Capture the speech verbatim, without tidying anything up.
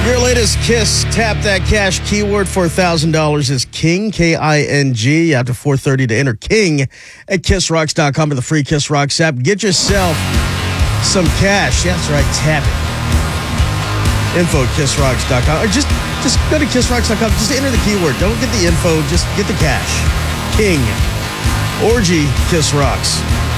Your latest Kiss Tap That Cash keyword for one thousand dollars is King, K I N G. After four thirty to enter King at kiss rocks dot com or the free Kiss Rocks app. Get yourself some cash. Yeah, that's right, tap it. Info at kiss rocks dot com. Or just, just go to kiss rocks dot com. Just enter the keyword. Don't get the info, just get the cash. King. Orgy Kiss Rocks.